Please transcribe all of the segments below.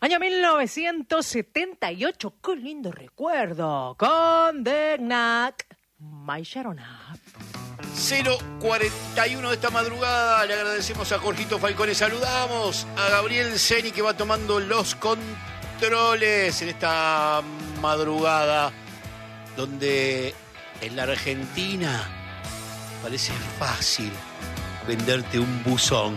Año 1978, qué lindo recuerdo, con The Knack, My Sharon Up. 0:41 de esta madrugada, le agradecemos a Jorgito Falcone, saludamos a Gabriel Zeni que va tomando los controles en esta madrugada, donde en la Argentina parece fácil venderte un buzón.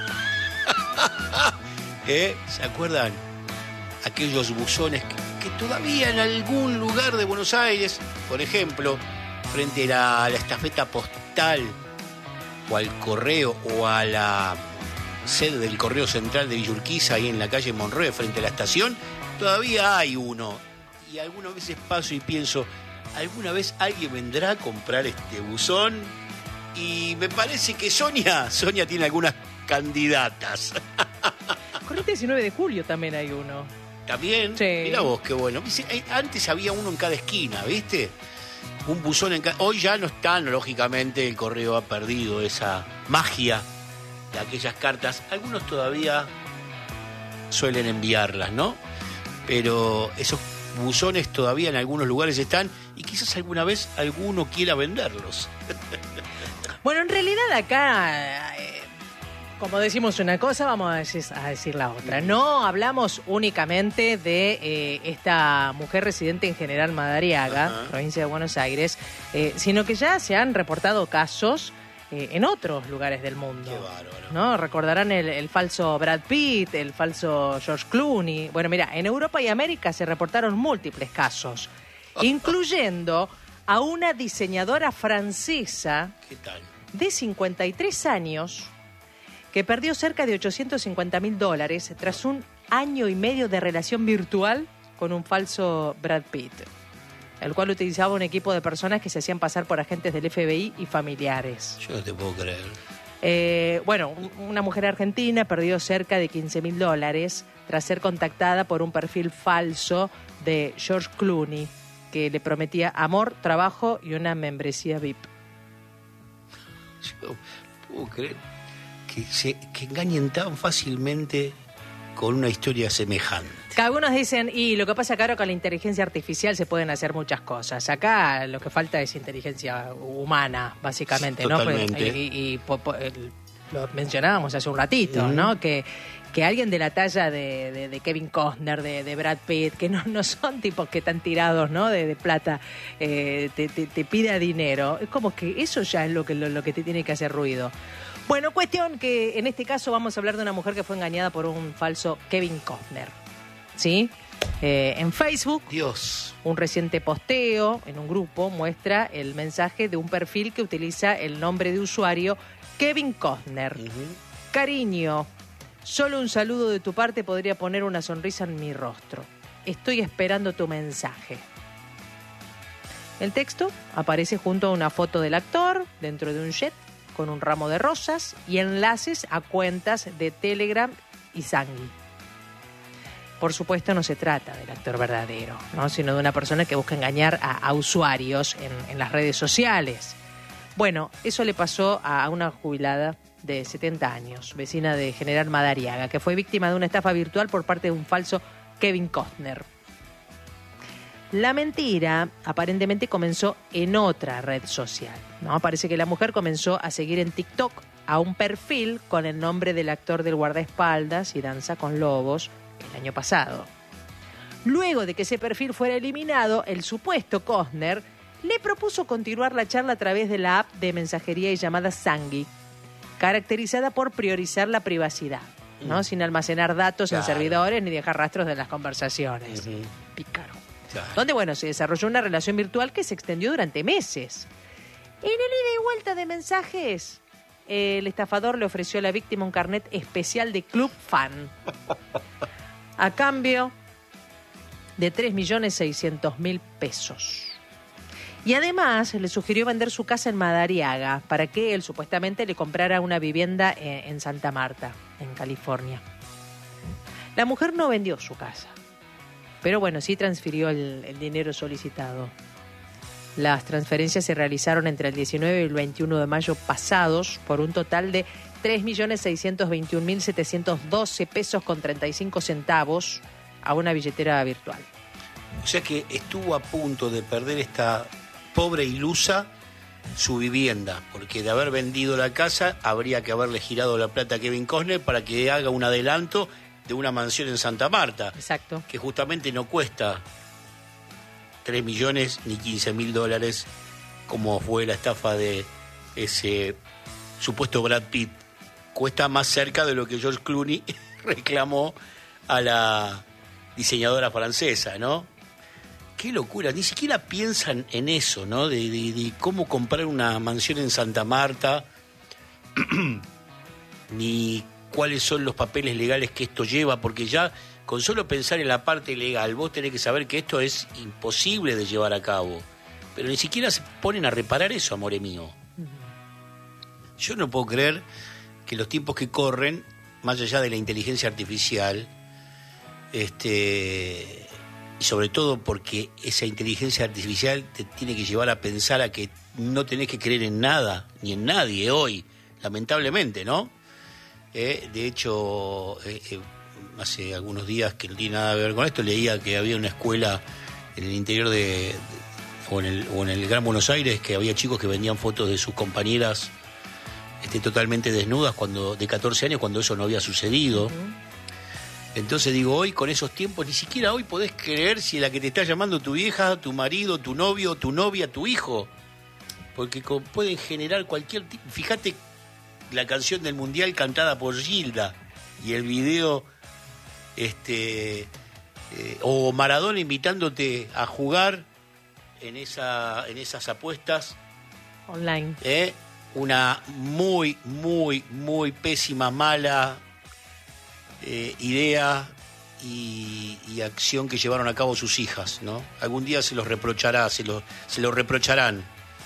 ¿Se acuerdan? Aquellos buzones que todavía en algún lugar de Buenos Aires, por ejemplo, frente a la estafeta postal o al correo o a la sede del Correo Central de Villa Urquiza, ahí en la calle Monroe, frente a la estación, todavía hay uno. Y algunas veces paso y pienso, ¿alguna vez alguien vendrá a comprar este buzón? Y me parece que Sonia tiene algunas candidatas. Corriente 19 de julio también hay uno. ¿También? Sí. Mirá vos, qué bueno. Antes había uno en cada esquina, ¿viste? Un buzón en cada... Hoy ya no están, lógicamente, el correo ha perdido esa magia de aquellas cartas. Algunos todavía suelen enviarlas, ¿no? Pero esos buzones todavía en algunos lugares están y quizás alguna vez alguno quiera venderlos. Bueno, en realidad acá... como decimos una cosa, vamos a decir la otra. No hablamos únicamente de esta mujer residente en General Madariaga, Ajá. provincia de Buenos Aires, sino que ya se han reportado casos en otros lugares del mundo. Qué bárbaro. ¿No? Recordarán el falso Brad Pitt, el falso George Clooney. Bueno, mira, en Europa y América se reportaron múltiples casos, incluyendo a una diseñadora francesa ¿Qué tal? de 53 años que perdió cerca de $850.000 tras un año y medio de relación virtual con un falso Brad Pitt, el cual utilizaba un equipo de personas que se hacían pasar por agentes del FBI y familiares. Yo no te puedo creer. Bueno, una mujer argentina perdió cerca de $15.000 tras ser contactada por un perfil falso de George Clooney que le prometía amor, trabajo y una membresía VIP. Yo no puedo creer que engañen tan fácilmente con una historia semejante. Algunos dicen, y lo que pasa que ahora con la inteligencia artificial se pueden hacer muchas cosas. Acá lo que falta es inteligencia humana, básicamente, ¿no? Totalmente. Lo mencionábamos hace un ratito, ¿no? Que alguien de la talla de Kevin Costner, de Brad Pitt, que no son tipos que están tirados, ¿no? de plata, te pida dinero. Es como que eso ya es lo que te tiene que hacer ruido. Bueno, cuestión que en este caso vamos a hablar de una mujer que fue engañada por un falso Kevin Costner, ¿sí? En Facebook, Dios. un reciente posteo en un grupo muestra el mensaje de un perfil que utiliza el nombre de usuario Kevin Costner. Cariño, solo un saludo de tu parte podría poner una sonrisa en mi rostro. Estoy esperando tu mensaje. El texto aparece junto a una foto del actor dentro de un jet con un ramo de rosas y enlaces a cuentas de Telegram y Zangui. Por supuesto no se trata del actor verdadero, ¿no? Sino de una persona que busca engañar a usuarios en las redes sociales. Bueno, eso le pasó a una jubilada de 70 años, vecina de General Madariaga, que fue víctima de una estafa virtual por parte de un falso Kevin Costner. La mentira aparentemente comenzó en otra red social, ¿no? Parece que la mujer comenzó a seguir en TikTok a un perfil con el nombre del actor del guardaespaldas y Danza con Lobos el año pasado. Luego de que ese perfil fuera eliminado, el supuesto Costner le propuso continuar la charla a través de la app de mensajería y llamadas Zangui, caracterizada por priorizar la privacidad, ¿no? Sin almacenar datos en servidores ni dejar rastros de las conversaciones. Pícaro. Claro. Donde, bueno, se desarrolló una relación virtual que se extendió durante meses. En el ida y vuelta de mensajes, el estafador le ofreció a la víctima un carnet especial de Club Fan a cambio de 3.600.000 pesos. Y además le sugirió vender su casa en Madariaga para que él supuestamente le comprara una vivienda en Santa Marta, en California. La mujer no vendió su casa, pero bueno, sí transfirió el dinero solicitado. Las transferencias se realizaron entre el 19 y el 21 de mayo pasados por un total de 3.621.712 pesos con 35 centavos a una billetera virtual. O sea que estuvo a punto de perder esta pobre ilusa su vivienda, porque de haber vendido la casa habría que haberle girado la plata a Kevin Costner para que haga un adelanto de una mansión en Santa Marta. Exacto. Que justamente no cuesta 3 millones ni 15 mil dólares como fue la estafa de ese supuesto Brad Pitt. Cuesta más cerca de lo que George Clooney reclamó a la diseñadora francesa, ¿no? Qué locura, ni siquiera piensan en eso, ¿no? De cómo comprar una mansión en Santa Marta, ni cuáles son los papeles legales que esto lleva, porque ya con solo pensar en la parte legal, vos tenés que saber que esto es imposible de llevar a cabo. Pero ni siquiera se ponen a reparar eso, amore mío. Yo no puedo creer que los tiempos que corren, más allá de la inteligencia artificial, y sobre todo porque esa inteligencia artificial te tiene que llevar a pensar a que no tenés que creer en nada, ni en nadie hoy, lamentablemente, ¿no? De hecho, hace algunos días que no tiene nada que ver con esto, leía que había una escuela en el interior o en el Gran Buenos Aires, que había chicos que vendían fotos de sus compañeras totalmente desnudas de 14 años, cuando eso no había sucedido. Entonces digo, hoy con esos tiempos, ni siquiera hoy podés creer si la que te está llamando tu vieja, tu marido, tu novio, tu novia, tu hijo. Porque pueden generar cualquier tipo. Fíjate la canción del Mundial cantada por Gilda y el video, o Maradona invitándote a jugar en esas apuestas. Online. Una muy, muy, muy pésima, mala idea y acción que llevaron a cabo sus hijas, ¿no? Algún día se los reprochará, se lo reprocharán.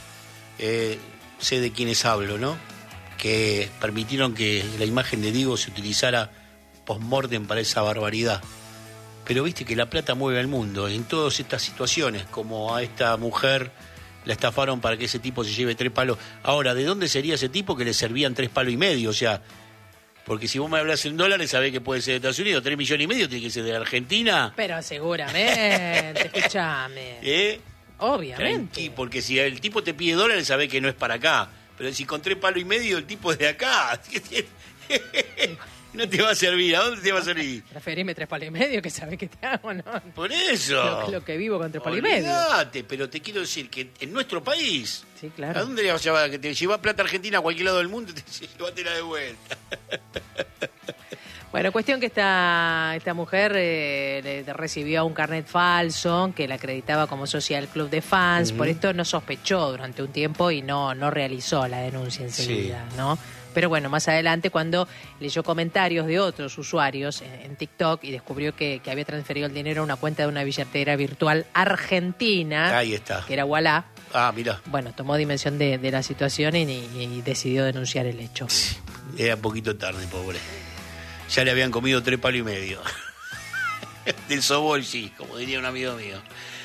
Sé de quiénes hablo, ¿no? Que permitieron que la imagen de Diego se utilizara post-mortem para esa barbaridad. Pero viste que la plata mueve al mundo en todas estas situaciones, como a esta mujer la estafaron para que ese tipo se lleve 3 palos. Ahora, ¿de dónde sería ese tipo que le servían 3,5 palos? O sea, porque si vos me hablas en dólares, sabés que puede ser de Estados Unidos, 3,5 millones tiene que ser de Argentina. Pero seguramente, escúchame. Obviamente. Porque si el tipo te pide dólares, sabés que no es para acá. Pero si con 3,5 palos el tipo es de acá. No te va a servir. ¿A dónde te va a servir? Preferime 3,5 palos, que sabés que te hago, ¿no? Por eso. Lo que vivo con 3,5 palos. Olvídate, pero te quiero decir que en nuestro país. Sí, claro. ¿A dónde le vas a llevar? Que te llevas plata argentina a cualquier lado del mundo, llévatela de vuelta. Bueno, cuestión que esta mujer recibió un carnet falso que la acreditaba como socia del club de fans. Por esto no sospechó durante un tiempo y no realizó la denuncia enseguida, ¿no? Pero bueno, más adelante, cuando leyó comentarios de otros usuarios en TikTok y descubrió que había transferido el dinero a una cuenta de una billetera virtual argentina, ahí está, que era Ualá. Ah, mira. Bueno, tomó dimensión de la situación y decidió denunciar el hecho. Era un poquito tarde, pobre. Ya le habían comido 3,5 palos. Del Sobolsi, como diría un amigo mío.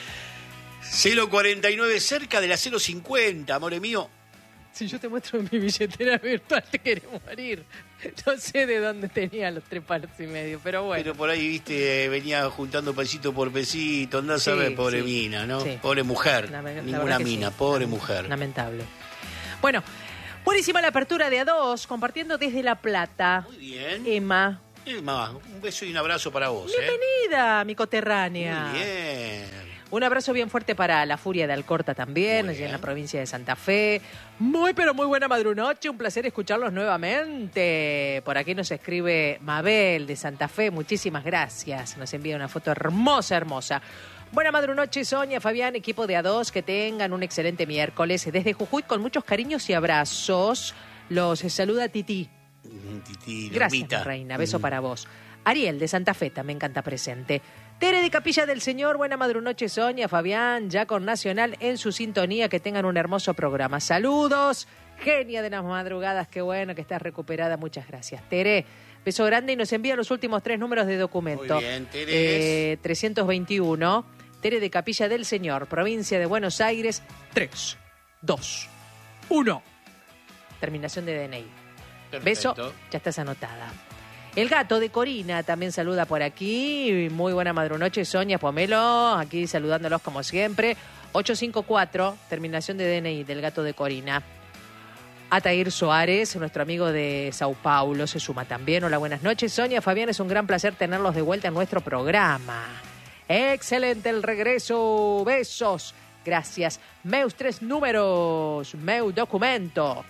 0,49, cerca de la 0,50, amore mío. Si yo te muestro mi billetera virtual, te querés morir. No sé de dónde tenía los 3,5 palos, pero bueno. Pero por ahí, viste, venía juntando pesito por pesito, andá a saber, pobre mina, ¿no? Sí. Pobre mujer, ninguna mina, sí. Pobre mujer. Lamentable. Bueno, buenísima la apertura de A2, compartiendo desde La Plata. Muy bien. Emma, un beso y un abrazo para vos. Bienvenida, mi coterránea. Muy bien. Un abrazo bien fuerte para la Furia de Alcorta también, allí en la provincia de Santa Fe. Muy, pero muy buena madrunoche, un placer escucharlos nuevamente. Por aquí nos escribe Mabel de Santa Fe, muchísimas gracias. Nos envía una foto hermosa, hermosa. Buena madrunoche, Sonia, Fabián, equipo de A2, que tengan un excelente miércoles. Desde Jujuy, con muchos cariños y abrazos, los saluda Titi. Titi, gracias, reina, beso para vos. Ariel de Santa Fe también canta presente. Tere de Capilla del Señor, buena madrunoche, Sonia, Fabián, ya con Nacional en su sintonía, que tengan un hermoso programa. Saludos, genia de las madrugadas, qué bueno que estás recuperada, muchas gracias. Tere, beso grande y nos envía los últimos 3 números de documento. Muy bien, Tere. 321, Tere de Capilla del Señor, provincia de Buenos Aires, 3, 2, 1. Terminación de DNI. Perfecto. Beso, ya estás anotada. El gato de Corina también saluda por aquí. Muy buena madrunoche, Sonia Pomelo, aquí saludándolos como siempre. 854, terminación de DNI del gato de Corina. Atair Soares, nuestro amigo de Sao Paulo, se suma también. Hola, buenas noches, Sonia, Fabián, es un gran placer tenerlos de vuelta en nuestro programa. Excelente el regreso, besos. Gracias. Meus 3 números, meu documento.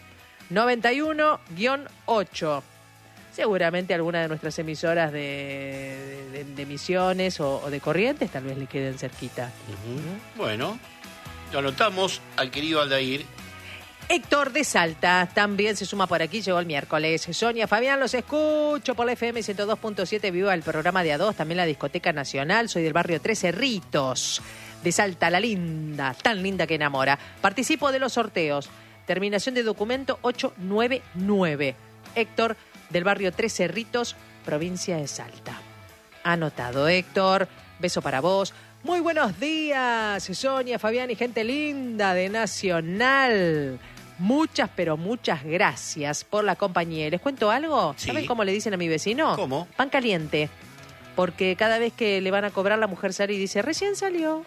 91-8. Seguramente alguna de nuestras emisoras de emisiones o de Corrientes tal vez le queden cerquita. Bueno, lo anotamos al querido Aldair. Héctor de Salta también se suma por aquí, llegó el miércoles. Sonia, Fabián, los escucho por la FM 102.7, viva el programa de A2, también la Discoteca Nacional. Soy del barrio 13 Cerritos, de Salta, la linda, tan linda que enamora. Participo de los sorteos. Terminación de documento 899. Héctor, del barrio 13 Cerritos, provincia de Salta. Anotado, Héctor. Beso para vos. Muy buenos días, Sonia, Fabián y gente linda de Nacional. Muchas, pero muchas gracias por la compañía. ¿Les cuento algo? Sí. ¿Saben cómo le dicen a mi vecino? ¿Cómo? Pan caliente. Porque cada vez que le van a cobrar, la mujer sale y dice, recién salió.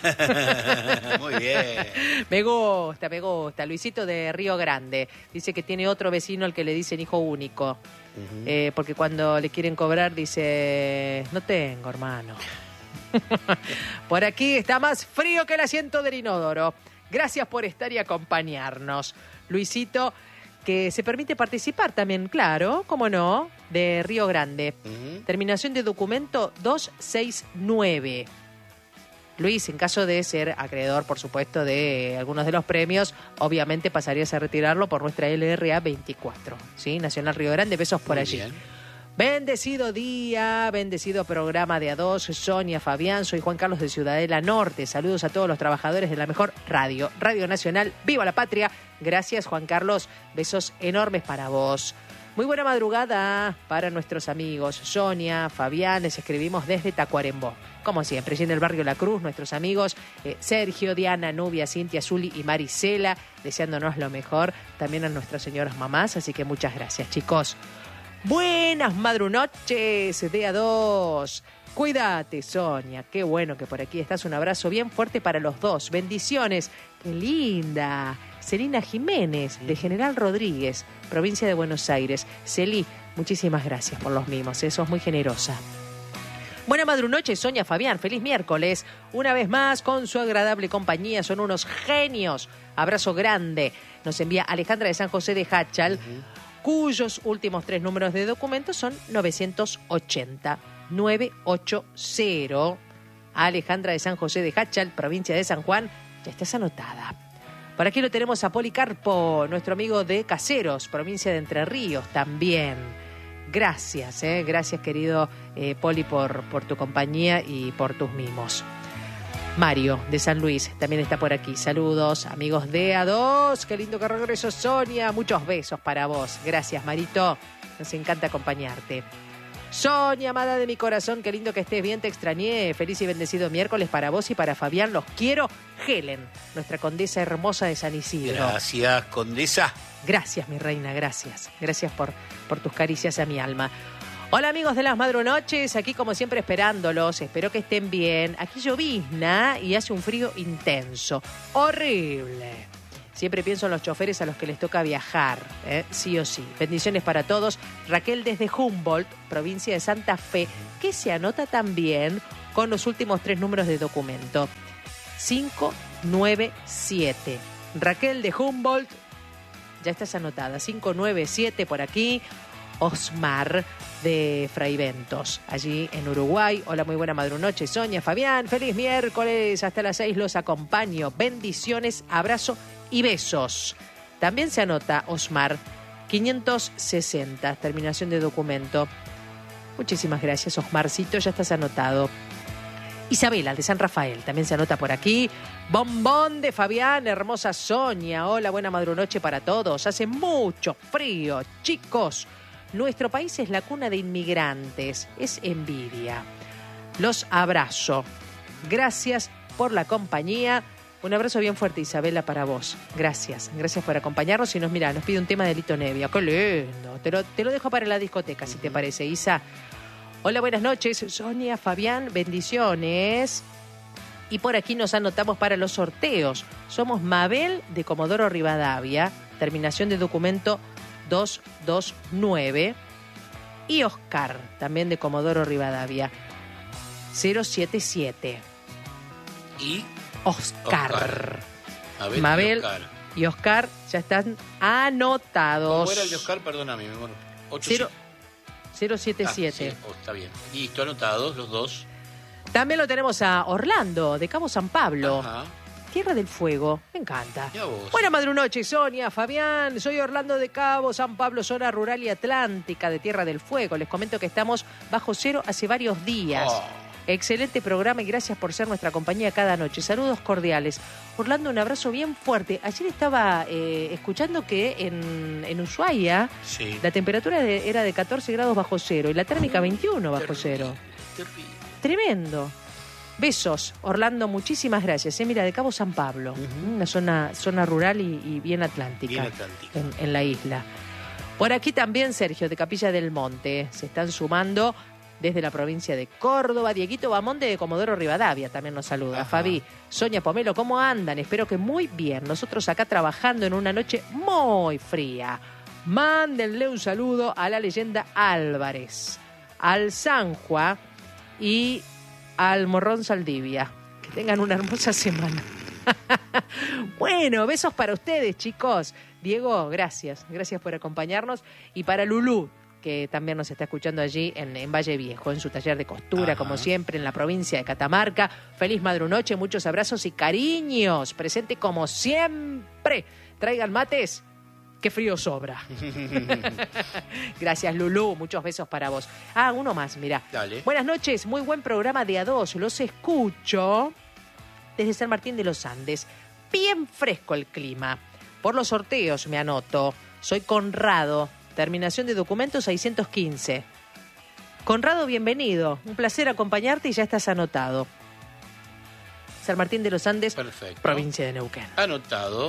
Muy bien. Me gusta, me gusta. Luisito de Río Grande dice que tiene otro vecino al que le dicen hijo único. Porque cuando le quieren cobrar dice, no tengo, hermano. Por aquí está más frío que el asiento del inodoro. Gracias por estar y acompañarnos. Luisito, que se permite participar también, claro, cómo no, de Río Grande. Terminación de documento 269. Luis, en caso de ser acreedor, por supuesto, de algunos de los premios, obviamente pasarías a retirarlo por nuestra LRA 24, ¿sí? Nacional Río Grande, besos por allí. Bien. Bendecido día, bendecido programa de A2, Sonia, Fabián, soy Juan Carlos de Ciudadela Norte. Saludos a todos los trabajadores de la mejor radio, Radio Nacional. ¡Viva la patria! Gracias, Juan Carlos. Besos enormes para vos. Muy buena madrugada para nuestros amigos. Sonia, Fabián, les escribimos desde Tacuarembó. Como siempre, allí en el barrio La Cruz, nuestros amigos Sergio, Diana, Nubia, Cintia, Zuli y Marisela, deseándonos lo mejor. También a nuestras señoras mamás, así que muchas gracias, chicos. Buenas madrunoches de A2. Cuídate, Sonia. Qué bueno que por aquí estás. Un abrazo bien fuerte para los dos. Bendiciones. Qué linda. Celina Jiménez, de General Rodríguez, provincia de Buenos Aires. Celi, muchísimas gracias por los mimos. Sos muy generosa. Buena madrunoche, Sonia, Fabián. Feliz miércoles. Una vez más, con su agradable compañía. Son unos genios. Abrazo grande. Nos envía Alejandra de San José de Hachal, cuyos últimos 3 números de documento son 980. 980. Alejandra de San José de Hachal, provincia de San Juan, ya estás anotada. Por aquí lo tenemos a Policarpo, nuestro amigo de Caseros, provincia de Entre Ríos, también. Gracias, gracias querido Poli por tu compañía y por tus mimos. Mario, de San Luis, también está por aquí. Saludos, amigos de A2. Qué lindo que regreso, Sonia. Muchos besos para vos. Gracias, Marito. Nos encanta acompañarte. Sonia, amada de mi corazón, qué lindo que estés bien, te extrañé. Feliz y bendecido miércoles para vos y para Fabián. Los quiero. Helen, nuestra condesa hermosa de San Isidro. Gracias, condesa. Gracias, mi reina, gracias. Gracias por tus caricias a mi alma. Hola amigos de las madrunoches, aquí como siempre esperándolos, espero que estén bien. Aquí llovizna y hace un frío intenso, horrible. Siempre pienso en los choferes a los que les toca viajar, sí o sí. Bendiciones para todos. Raquel desde Humboldt, provincia de Santa Fe, que se anota también con los últimos 3 números de documento. 597. Raquel de Humboldt, ya estás anotada. 597 por aquí. Osmar de Fraiventos, allí en Uruguay. Hola, muy buena madrunoche, Sonia, Fabián. Feliz miércoles, hasta las 6 los acompaño. Bendiciones, abrazo y besos. También se anota Osmar, 560, terminación de documento. Muchísimas gracias, Osmarcito, ya estás anotado. Isabela, de San Rafael, también se anota por aquí. Bombón de Fabián, hermosa Sonia. Hola, buena madrunoche para todos. Hace mucho frío, chicos. Nuestro país es la cuna de inmigrantes. Es envidia. Los abrazo. Gracias por la compañía. Un abrazo bien fuerte, Isabela, para vos. Gracias por acompañarnos. Y nos pide un tema de Lito Nevia. ¡Qué lindo! Te lo dejo para la discoteca, si te parece, Isa. Hola, buenas noches. Sonia, Fabián, bendiciones. Y por aquí nos anotamos para los sorteos. Somos Mabel de Comodoro Rivadavia, terminación de documento 229. Y Oscar, también de Comodoro Rivadavia, 077. Y Oscar. Mabel y Oscar ya están anotados. ¿Cómo era el de Oscar? Perdóname, mi amor. 077. Sí, está bien. Listo, anotados los dos. También lo tenemos a Orlando, de Cabo San Pablo. Ajá. Tierra del Fuego, me encanta. Y a vos. Buenas madrunoches, Sonia, Fabián. Soy Orlando de Cabo San Pablo, zona rural y atlántica de Tierra del Fuego. Les comento que estamos bajo cero hace varios días. Oh. Excelente programa y gracias por ser nuestra compañía cada noche. Saludos cordiales. Orlando, un abrazo bien fuerte. Ayer estaba escuchando que en Ushuaia Sí. la temperatura era de 14 grados bajo cero y la térmica 21 bajo cero. Terrible. Tremendo. Besos, Orlando, muchísimas gracias. Mira, de Cabo San Pablo, una zona rural y bien atlántica, Bien atlántica. en la isla. Por aquí también, Sergio, de Capilla del Monte, se están sumando desde la provincia de Córdoba. Dieguito Bamonte de Comodoro Rivadavia también nos saluda. Ajá. Fabi, Sonia, Pomelo, ¿cómo andan? Espero que muy bien. Nosotros acá trabajando en una noche muy fría. Mándenle un saludo a la leyenda Álvarez, al Sanjua y al Morrón Saldivia. Que tengan una hermosa semana. Bueno, besos para ustedes, chicos. Diego, gracias por acompañarnos. Y para Lulú, que también nos está escuchando allí en Valle Viejo, en su taller de costura, Ajá. como siempre, en la provincia de Catamarca. Feliz madrunoche, muchos abrazos y cariños. Presente como siempre. Traigan mates, que frío sobra. Gracias, Lulú. Muchos besos para vos. Uno más, mirá. Dale. Buenas noches, muy buen programa de A2. Los escucho desde San Martín de los Andes. Bien fresco el clima. Por los sorteos me anoto. Soy Conrado, terminación de documento 615. Conrado, bienvenido. Un placer acompañarte y ya estás anotado. San Martín de los Andes, Perfecto. provincia de Neuquén. Anotado.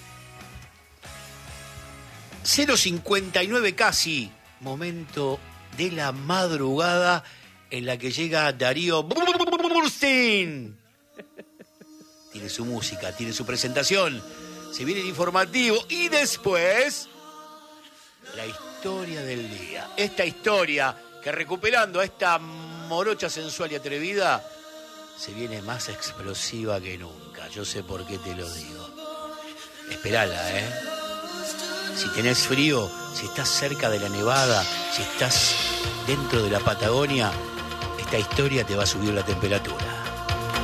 0:59 casi. Momento de la madrugada en la que llega Darío Burstein. Tiene su música, tiene su presentación. Se viene el informativo y después la historia del día. Esta historia que, recuperando a esta morocha sensual y atrevida, se viene más explosiva que nunca. Yo sé por qué te lo digo. Esperala, ¿eh? Si tenés frío, si estás cerca de la nevada, si estás dentro de la Patagonia, esta historia te va a subir la temperatura.